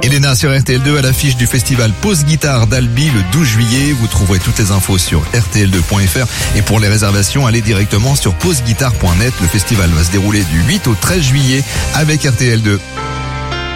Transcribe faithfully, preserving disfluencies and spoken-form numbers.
Elena sur R T L deux à l'affiche du festival Pause Guitare d'Albi le douze juillet. Vous trouverez toutes les infos sur R T L deux point F R et pour les réservations, allez directement sur pause guitare point net. Le festival va se dérouler du huit au treize juillet avec R T L deux.